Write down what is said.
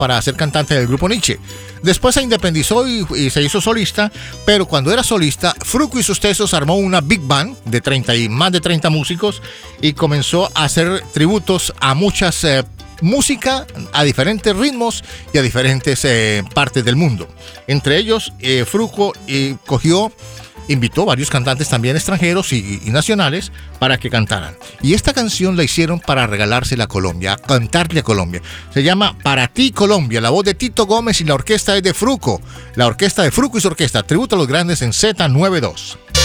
para ser cantante del grupo Nietzsche. Después se independizó y se hizo solista, pero cuando era solista, Fruco y sus Tesos armó una big band de más de 30 músicos y comenzó a hacer tributos a muchas música, a diferentes ritmos y a diferentes partes del mundo. Entre ellos, Fruco invitó varios cantantes también extranjeros y nacionales para que cantaran. Y esta canción la hicieron para regalársela a Colombia, a cantarle a Colombia. Se llama Para ti Colombia, la voz de Tito Gómez y la orquesta es de Fruco. La orquesta de Fruco y su orquesta, tributo a los grandes en Z92.